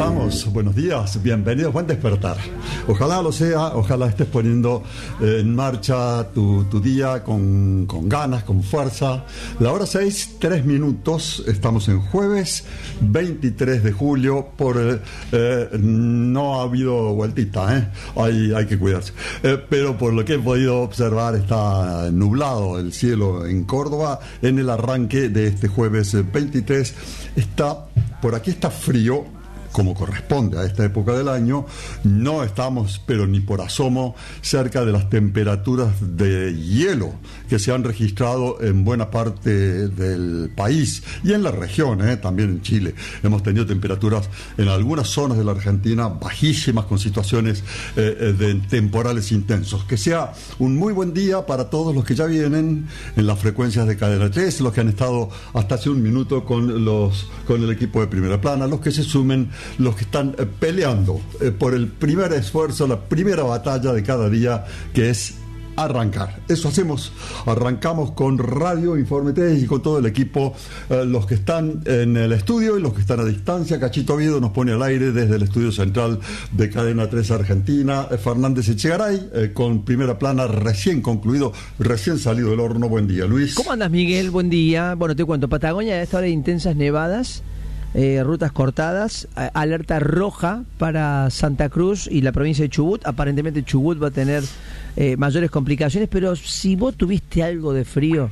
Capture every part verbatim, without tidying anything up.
estamos? Buenos días, bienvenidos, buen despertar. Ojalá lo sea, ojalá estés poniendo eh, en marcha tu, tu día con, con ganas, con fuerza. La hora seis, tres minutos, estamos en jueves veintitrés de julio. Por eh, no ha habido vueltita, ¿eh? hay, hay que cuidarse. Eh, pero por lo que he podido observar, está nublado el cielo en Córdoba en el arranque de este jueves veintitrés. Está, por aquí está frío, como corresponde a esta época del año. No estamos, pero ni por asomo, cerca de las temperaturas de hielo que se han registrado en buena parte del país y en la región, ¿eh? También en Chile. Hemos tenido temperaturas en algunas zonas de la Argentina bajísimas, con situaciones eh, de temporales intensos. Que sea un muy buen día para todos los que ya vienen en las frecuencias de Cadena tres, los que han estado hasta hace un minuto con, los, con el equipo de Primera Plana, los que se sumen, los que están eh, peleando eh, por el primer esfuerzo, la primera batalla de cada día, que es arrancar. Eso hacemos, arrancamos con Radio Informe tres y con todo el equipo, eh, los que están en el estudio y los que están a distancia. Cachito Oviedo nos pone al aire desde el estudio central de Cadena tres Argentina. eh, Fernández Echegaray eh, con Primera Plana recién concluido, recién salido del horno. Buen día, Luis. ¿Cómo andas, Miguel? Buen día. Bueno, te cuento, Patagonia a esta hora de intensas nevadas, Eh, rutas cortadas, a- alerta roja para Santa Cruz y la provincia de Chubut. Aparentemente Chubut va a tener eh, mayores complicaciones, pero si vos tuviste algo de frío,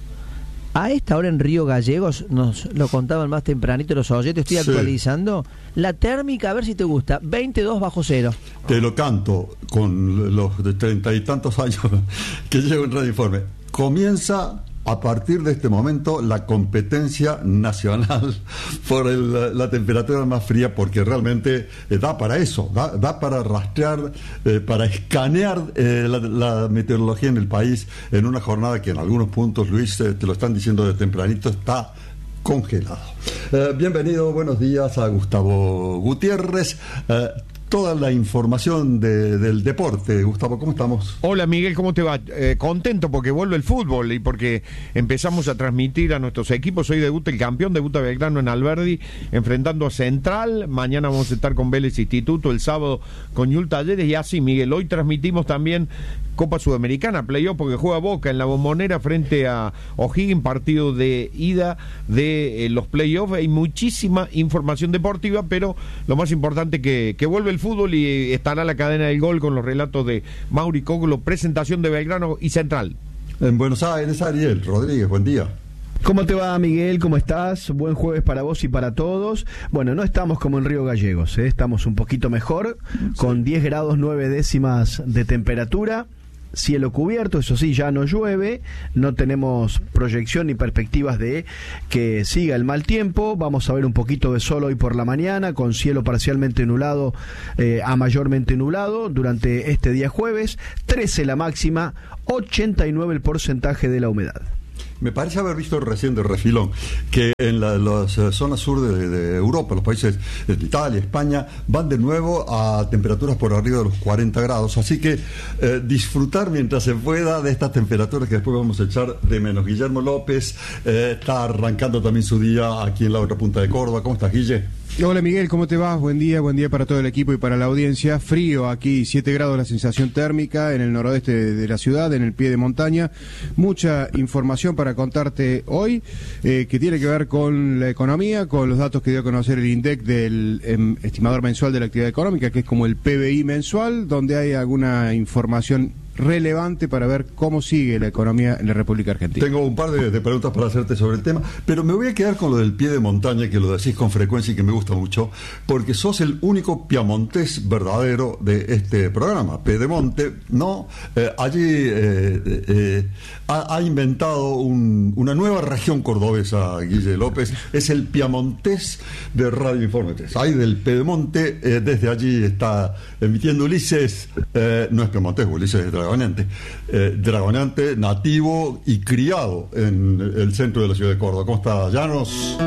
a esta hora en Río Gallegos, nos lo contaban más tempranito los oyentes, estoy Sí. actualizando, la térmica, a ver si te gusta, veintidós bajo cero. Te lo canto con los de treinta y tantos años que llevo en Radio Informe. Comienza a partir de este momento la competencia nacional por el, la temperatura más fría, porque realmente eh, da para eso, da, da para rastrear, eh, para escanear eh, la, la meteorología en el país en una jornada que en algunos puntos, Luis, eh, te lo están diciendo de tempranito, está congelado. Eh, bienvenido, buenos días a Gustavo Gutiérrez. Eh, Toda la información de, del deporte. Gustavo, ¿cómo estamos? Hola Miguel, ¿cómo te va? Eh, contento porque vuelve el fútbol y porque empezamos a transmitir a nuestros equipos. Hoy debuta el campeón, debuta Belgrano en Alberdi enfrentando a Central. Mañana vamos a estar con Vélez Instituto, el sábado con Ñul Talleres y así, Miguel. Hoy transmitimos también Copa Sudamericana, playoff, porque juega Boca en la Bombonera frente a O'Higgins, partido de ida de eh, los playoffs. Hay muchísima información deportiva, pero lo más importante que, que vuelve el fútbol y estará la cadena del gol con los relatos de Mauri Coglo, presentación de Belgrano y Central. En Buenos Aires, Ariel Rodríguez, buen día. ¿Cómo te va, Miguel? ¿Cómo estás? Buen jueves para vos y para todos. Bueno, no estamos como en Río Gallegos, ¿eh? Estamos un poquito mejor, con diez grados nueve décimas de temperatura. Cielo cubierto, eso sí, ya no llueve, no tenemos proyección ni perspectivas de que siga el mal tiempo. Vamos a ver un poquito de sol hoy por la mañana, con cielo parcialmente nublado eh, a mayormente nublado durante este día jueves. trece la máxima, ochenta y nueve el porcentaje de la humedad. Me parece haber visto recién de refilón que en la, las eh, zonas sur de, de Europa, los países de Italia, España, van de nuevo a temperaturas por arriba de los cuarenta grados. Así que eh, disfrutar mientras se pueda de estas temperaturas que después vamos a echar de menos. Guillermo López eh, está arrancando también su día aquí en la otra punta de Córdoba. ¿Cómo estás, Guille? Hola Miguel, ¿cómo te vas? Buen día, buen día para todo el equipo y para la audiencia. Frío aquí, siete grados la sensación térmica en el noroeste de la ciudad, en el pie de montaña. Mucha información para contarte hoy, eh, que tiene que ver con la economía, con los datos que dio a conocer el INDEC del eh, estimador mensual de la actividad económica, que es como el P B I mensual, donde hay alguna información relevante para ver cómo sigue la economía en la República Argentina. Tengo un par de, de preguntas para hacerte sobre el tema, pero me voy a quedar con lo del pie de montaña, que lo decís con frecuencia y que me gusta mucho, porque sos el único piamontés verdadero de este programa. Pedemonte, ¿no? Eh, allí eh, eh, ha, ha inventado un, una nueva región cordobesa, Guille López, es el piamontés de Radio Informe tres. Ahí del Pedemonte, eh, desde allí está emitiendo Ulises, eh, no es piamontés, Ulises es Dragoneante, eh, Dragoneante, nativo y criado en el centro de la ciudad de Córdoba. ¿Cómo está, Llanos?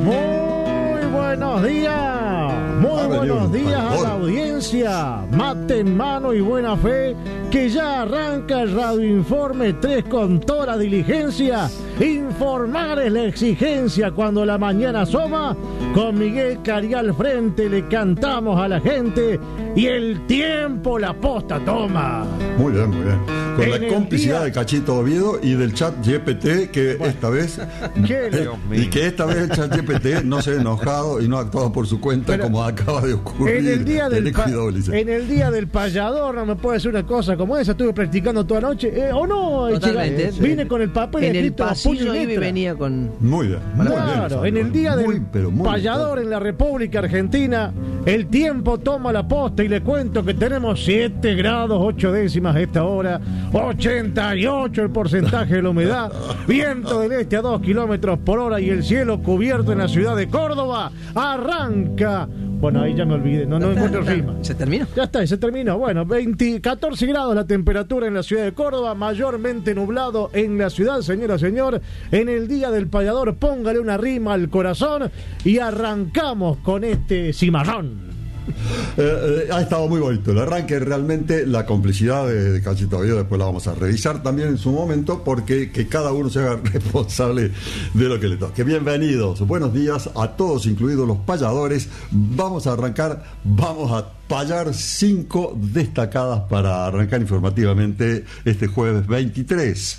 Muy buenos días, muy Ha venido buenos un días a calor. la audiencia. Mate en mano y buena fe, que ya arranca el Radio Informe tres con toda la diligencia Informar es la exigencia cuando la mañana asoma. Con Miguel Carí al frente le cantamos a la gente y el tiempo la posta toma. Muy bien, muy bien. Con En la el complicidad día- de Cachito Oviedo y del chat G P T, que esta vez ¿Qué? eh, y que esta vez el chat G P T no se ha enojado y no ha actuado por su cuenta, Pero como acaba de ocurrir. En el día del Tené pa- cuidado, Ulises. en el día del payador no me puede decir una cosa como esa. Estuve practicando toda la noche. Eh, ¿O no? eh, Totalmente. chica? Vine con el papel En el escrito a puño pasillo y iba y letra. venía con... Muy bien, muy bien. Claro, en Sandro. el día Muy, del pero muy payador bien. en la República Argentina, el tiempo toma la posta y le cuento que tenemos siete grados ocho décimas a esta hora, ochenta y ocho el porcentaje de la humedad, viento del este a dos kilómetros por hora y el cielo cubierto en la ciudad de Córdoba. Arranca. Bueno, ahí ya me olvidé, no, no encuentro el rima. ¿Se terminó? Ya está, y se terminó. Bueno, veinte, catorce grados la temperatura en la ciudad de Córdoba, mayormente nublado en la ciudad, señora, señor. En el día del payador, póngale una rima al corazón y arrancamos con este cimarrón. Eh, eh, ha estado muy bonito el arranque, realmente la complicidad de, de Cachito Oviedo después la vamos a revisar también en su momento, porque que cada uno se haga responsable de lo que le toque. Bienvenidos, buenos días a todos, incluidos los payadores. Vamos a arrancar, vamos a payar cinco destacadas para arrancar informativamente este jueves veintitrés.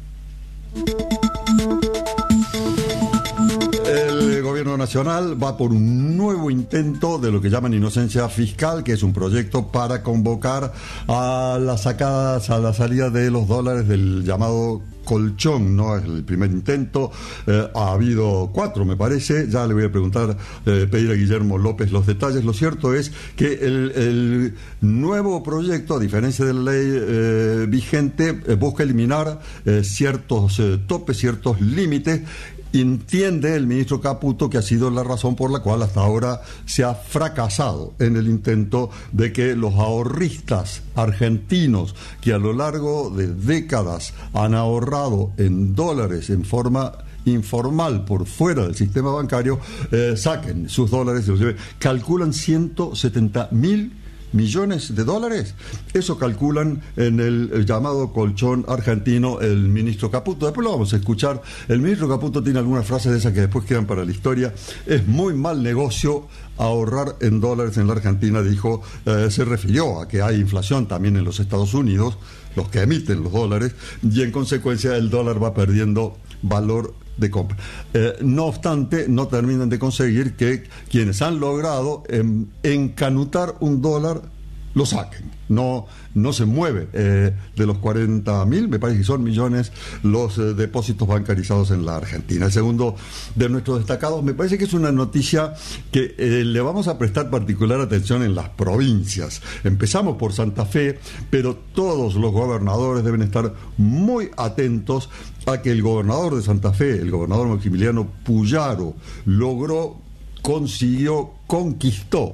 El gobierno nacional va por un nuevo intento de lo que llaman inocencia fiscal, que es un proyecto para convocar a las sacadas, a la salida de los dólares del llamado colchón. No es el primer intento, eh, ha habido cuatro, me parece. Ya le voy a preguntar, eh, pedir a Guillermo López los detalles. Lo cierto es que el, el nuevo proyecto, a diferencia de la ley eh, vigente, eh, busca eliminar eh, ciertos eh, topes, ciertos límites. Entiende el ministro Caputo que ha sido la razón por la cual hasta ahora se ha fracasado en el intento de que los ahorristas argentinos, que a lo largo de décadas han ahorrado en dólares en forma informal por fuera del sistema bancario, eh, saquen sus dólares y los lleven. Calculan ciento setenta mil millones de dólares. Eso calculan en el, el llamado colchón argentino el ministro Caputo. Después lo vamos a escuchar. El ministro Caputo tiene algunas frases de esas que después quedan para la historia. Es muy mal negocio ahorrar en dólares en la Argentina, dijo. Eh, se refirió a que hay inflación también en los Estados Unidos, los que emiten los dólares, y en consecuencia el dólar va perdiendo valor de compra. Eh, no obstante, no terminan de conseguir que quienes han logrado en, encanutar un dólar lo saquen. No, no se mueve eh, de los cuarenta mil, me parece que son millones, los eh, depósitos bancarizados en la Argentina. El segundo de nuestros destacados, me parece que es una noticia que eh, le vamos a prestar particular atención en las provincias. Empezamos por Santa Fe, pero todos los gobernadores deben estar muy atentos a que el gobernador de Santa Fe, el gobernador Maximiliano Puyaro, logró, consiguió, conquistó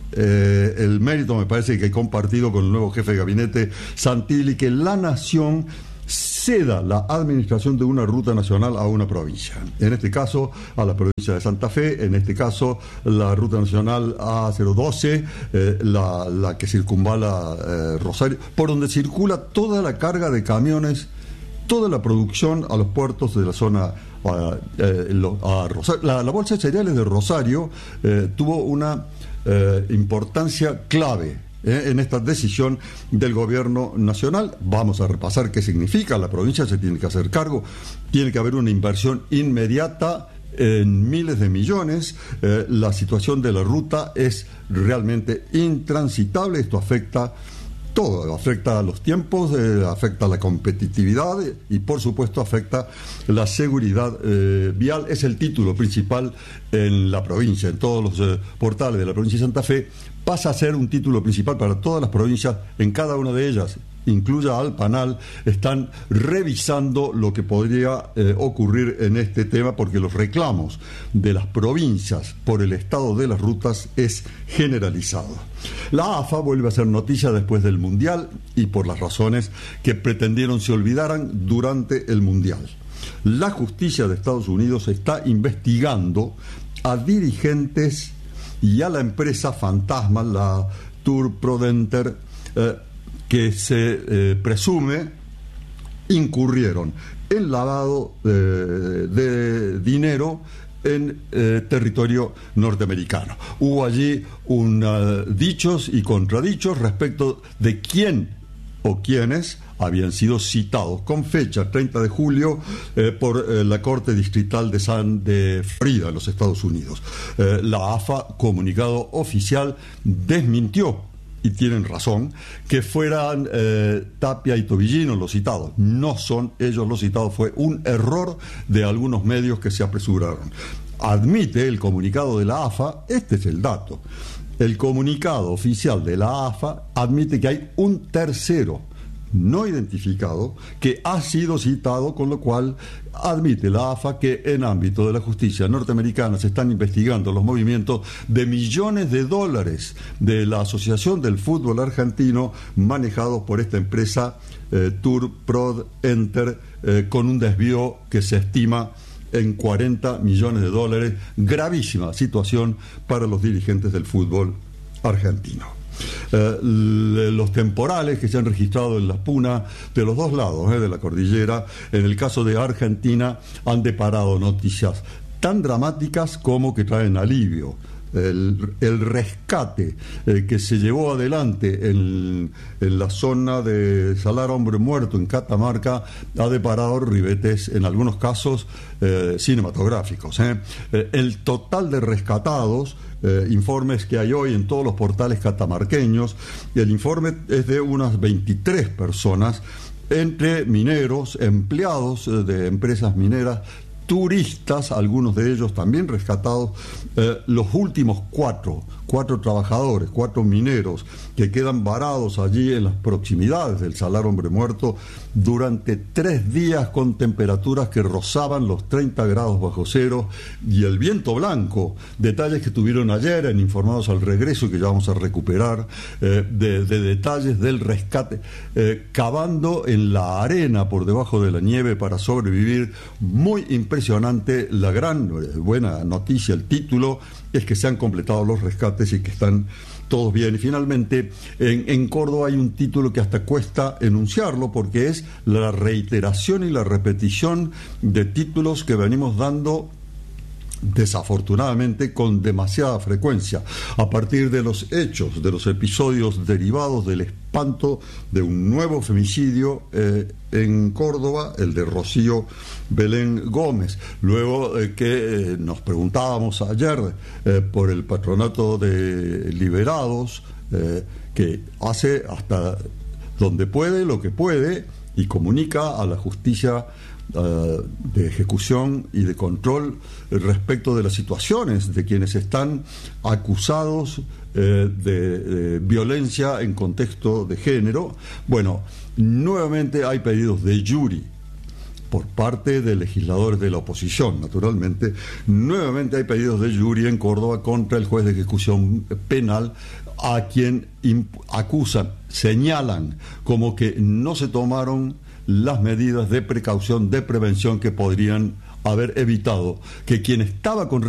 Eh, el mérito, me parece que compartido con el nuevo jefe de gabinete Santilli, que la nación ceda la administración de una ruta nacional a una provincia, en este caso a la provincia de Santa Fe, en este caso la ruta nacional A cero doce, eh, la, la que circunvala eh, Rosario, por donde circula toda la carga de camiones, toda la producción a los puertos de la zona a, eh, lo, a Rosario. La, la bolsa de cereales de Rosario eh, tuvo una Eh, importancia clave eh, en esta decisión del gobierno nacional. Vamos a repasar qué significa. La provincia se tiene que hacer cargo, tiene que haber una inversión inmediata en miles de millones. Eh, la situación de la ruta es realmente intransitable. Esto afecta todo, afecta a los tiempos, eh, afecta a la competitividad y por supuesto afecta la seguridad eh, vial. Es el título principal en la provincia, en todos los eh, portales de la provincia de Santa Fe. Pasa a ser un título principal para todas las provincias, en cada una de ellas, incluya al Panal, están revisando lo que podría eh, ocurrir en este tema, porque los reclamos de las provincias por el estado de las rutas es generalizado. La A F A vuelve a ser noticia después del Mundial y por las razones que pretendieron se olvidaran durante el Mundial. La justicia de Estados Unidos está investigando a dirigentes y a la empresa fantasma, la Tour Prodenter, eh, que se eh, presume incurrieron en lavado eh, de dinero en eh, territorio norteamericano. Hubo allí un, uh, dichos y contradichos respecto de quién o quiénes habían sido citados con fecha treinta de julio eh, por eh, la Corte Distrital de San de Florida, en los Estados Unidos. Eh, la A F A, comunicado oficial, desmintió, y tienen razón, que fueran eh, Tapia y Tobillino los citados. No son ellos los citados, fue un error de algunos medios que se apresuraron. Admite el comunicado de la A F A, este es el dato, el comunicado oficial de la A F A admite que hay un tercero no identificado que ha sido citado, con lo cual admite la A F A que en ámbito de la justicia norteamericana se están investigando los movimientos de millones de dólares de la Asociación del Fútbol Argentino manejados por esta empresa eh, Tour Prod Enter, eh, con un desvío que se estima en cuarenta millones de dólares. Gravísima situación para los dirigentes del fútbol argentino. Eh, los temporales que se han registrado en las punas de los dos lados eh, de la cordillera, en el caso de Argentina, han deparado noticias tan dramáticas como que traen alivio. El, el rescate eh, que se llevó adelante en, en la zona de Salar Hombre Muerto, en Catamarca, ha deparado ribetes, en algunos casos, eh, cinematográficos. Eh. Eh, el total de rescatados, eh, informes que hay hoy en todos los portales catamarqueños, el informe es de unas veintitrés personas, entre mineros, empleados eh, de empresas mineras, turistas, algunos de ellos también rescatados, eh, los últimos cuatro, cuatro trabajadores, cuatro mineros que quedan varados allí en las proximidades del Salar Hombre Muerto durante tres días con temperaturas que rozaban los treinta grados bajo cero y el viento blanco, detalles que tuvieron ayer en Informados al Regreso y que ya vamos a recuperar, eh, de, de detalles del rescate, eh, cavando en la arena por debajo de la nieve para sobrevivir. Muy impresionante. La gran eh, buena noticia, el título, es que se han completado los rescates y que están todos bien. Y finalmente, en, en Córdoba hay un título que hasta cuesta enunciarlo, porque es la reiteración y la repetición de títulos que venimos dando desafortunadamente con demasiada frecuencia, a partir de los hechos, de los episodios derivados del espanto de un nuevo femicidio eh, en Córdoba, el de Rocío Belén Gómez. Luego eh, que eh, nos preguntábamos ayer eh, por el Patronato de Liberados, eh, que hace hasta donde puede lo que puede y comunica a la justicia Uh, de ejecución y de control respecto de las situaciones de quienes están acusados eh, de, de violencia en contexto de género. Bueno, nuevamente hay pedidos de jury por parte de legisladores de la oposición, naturalmente. Nuevamente hay pedidos de jury en Córdoba contra el juez de ejecución penal, a quien acusan, señalan como que no se tomaron las medidas de precaución, de prevención que podrían haber evitado que quien estaba con